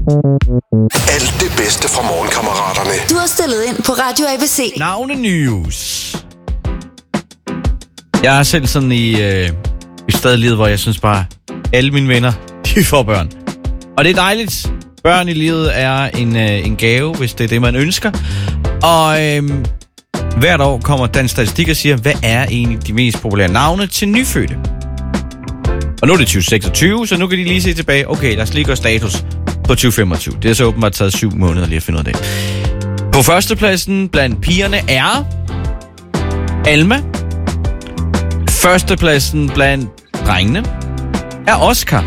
Alt det bedste fra Morgenkammeraterne. Du har stillet ind på Radio ABC. Navne News. Jeg er selv sådan i stad i livet, hvor jeg synes bare, alle mine venner, de får børn. Og det er dejligt. Børn i livet er en gave, hvis det er det, man ønsker. Og hvert år kommer Dansk Statistik og siger, hvad er egentlig de mest populære navne til nyfødte? Og nu er det 2026, så nu kan de lige se tilbage. Okay, lad os lige gøre status på 2025. Det er så åbenbart taget 7 måneder lige at finde ud af det. På førstepladsen blandt pigerne er Alma. Førstepladsen blandt drengene er Oscar.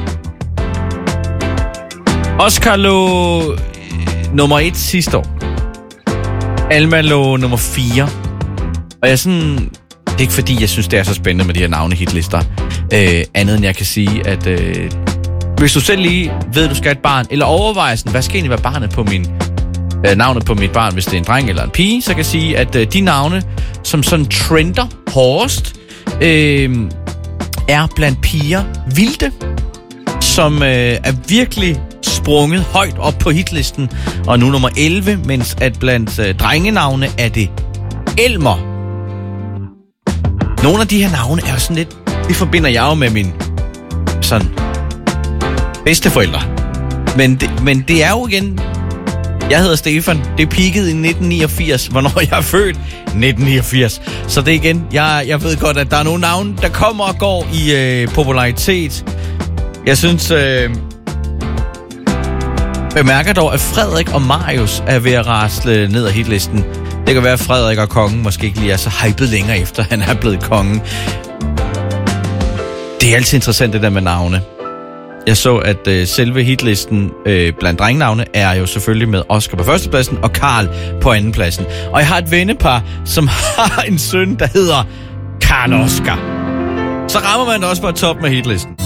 Oscar lå nummer 1 sidste år. Alma lå nummer 4. Og jeg sådan... Det er ikke fordi, jeg synes, det er så spændende med de her navnehitlister. Andet end jeg kan sige, at hvis du selv lige ved, at du skal have et barn, eller overvejer sådan, hvad skal egentlig være barnet på navnet på mit barn, hvis det er en dreng eller en pige, så kan jeg sige, at de navne, som sådan trender hårdest, er blandt piger Vilde, som er virkelig sprunget højt op på hitlisten, og nu nummer 11, mens at blandt drengenavne er det Elmer. Nogle af de her navne er jo sådan lidt, det forbinder jeg jo med min sådan bedsteforældre. Men det er jo igen, jeg hedder Stefan, det peakede i 1989, hvornår jeg er født 1989. Så det er igen, jeg ved godt, at der er nogle navne, der kommer og går i popularitet. Jeg synes, bemærker dog, at Frederik og Marius er ved at rasle ned ad hitlisten. Det kan være, at Frederik og kongen måske ikke lige er så hypet længere efter, han er blevet kongen. Det er altid interessant, det der med navne. Jeg så, at selve hitlisten blandt drengenavne er jo selvfølgelig med Oscar på førstepladsen og Karl på andenpladsen. Og jeg har et vennepar, som har en søn, der hedder Karl Oscar. Så rammer man også på toppen af hitlisten.